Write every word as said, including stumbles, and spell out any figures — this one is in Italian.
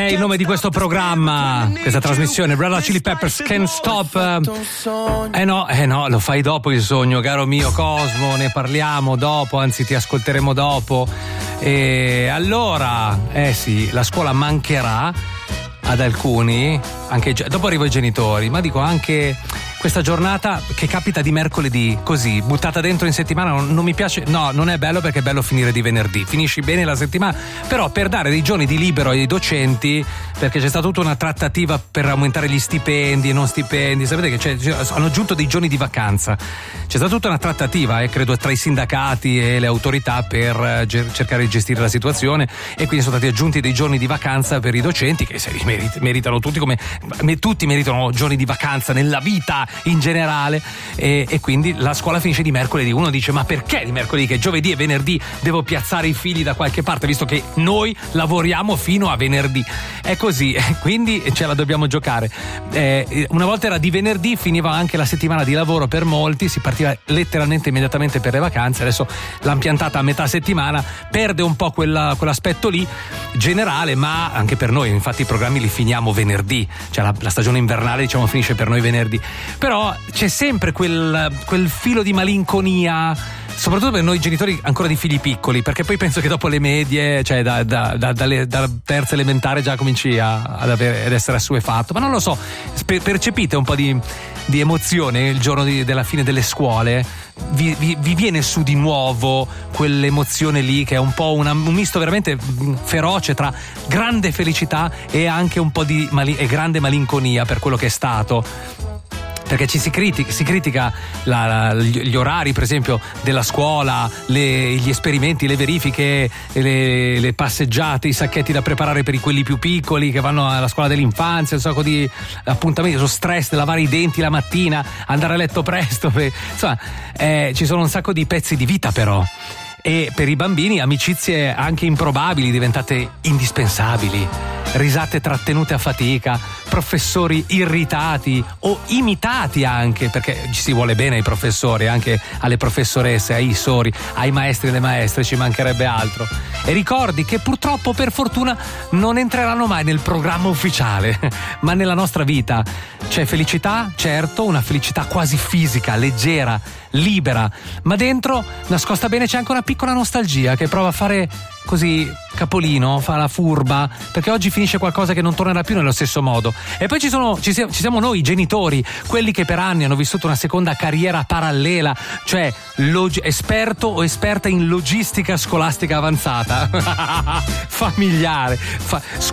è il nome di questo programma, questa trasmissione, Red Hot Chili Peppers Can't Stop. Eh no, eh no, lo fai dopo il sogno, caro mio Cosmo, ne parliamo dopo, anzi ti ascolteremo dopo. E allora, eh sì, la scuola mancherà ad alcuni, anche dopo arrivo ai genitori, ma dico anche questa giornata che capita di mercoledì, così, buttata dentro in settimana, non, non mi piace, no, non è bello perché è bello finire di venerdì, finisci bene la settimana, però per dare dei giorni di libero ai docenti, perché c'è stata tutta una trattativa per aumentare gli stipendi e non stipendi, sapete che c'è, c'è, hanno aggiunto dei giorni di vacanza, c'è stata tutta una trattativa, eh, credo, tra i sindacati e le autorità per eh, cercare di gestire la situazione, e quindi sono stati aggiunti dei giorni di vacanza per i docenti, che se li merit- meritano tutti, come tutti meritano giorni di vacanza nella vita in generale, e, e quindi la scuola finisce di mercoledì. Uno dice: ma perché di mercoledì, che giovedì e venerdì devo piazzare i figli da qualche parte, visto che noi lavoriamo fino a venerdì? È così, quindi ce la dobbiamo giocare. Eh, una volta era di venerdì, finiva anche la settimana di lavoro per molti, si partiva letteralmente immediatamente per le vacanze. Adesso l'hanno piantata a metà settimana, perde un po' quella, quell'aspetto lì generale, ma anche per noi, infatti i programmi li finiamo venerdì, cioè la, la stagione invernale, diciamo, finisce per noi venerdì. Però c'è sempre quel, quel filo di malinconia, soprattutto per noi genitori ancora di figli piccoli, perché poi penso che dopo le medie, cioè da, da, da, dalle, da terza elementare già cominci a, ad, avere, ad essere assuefatto, ma non lo so, percepite un po' di, di emozione il giorno di, della fine delle scuole? Vi, vi, vi viene su di nuovo quell'emozione lì che è un po' una, un misto veramente feroce tra grande felicità e anche un po' di mali, e grande malinconia per quello che è stato? Perché ci si critica, si critica la, la, gli orari, per esempio, della scuola, le, gli esperimenti, le verifiche, le, le passeggiate, i sacchetti da preparare per i quelli più piccoli che vanno alla scuola dell'infanzia, un sacco di appuntamenti, lo stress, lavare i denti la mattina, andare a letto presto, per, insomma, eh, ci sono un sacco di pezzi di vita però. E per i bambini amicizie anche improbabili diventate indispensabili, risate trattenute a fatica, professori irritati o imitati anche, perché ci si vuole bene ai professori, anche alle professoresse, ai sori, ai maestri e alle maestre, ci mancherebbe altro. E ricordi che purtroppo, per fortuna, non entreranno mai nel programma ufficiale, ma nella nostra vita. C'è felicità, certo, una felicità quasi fisica, leggera, libera, ma dentro, nascosta bene, c'è anche una piccola nostalgia che prova a fare così capolino, fa la furba, perché oggi finisce qualcosa che non tornerà più nello stesso modo. E poi ci sono ci, ci siamo noi, i genitori, quelli che per anni hanno vissuto una seconda carriera parallela, cioè log- esperto o esperta in logistica scolastica avanzata familiare, fa-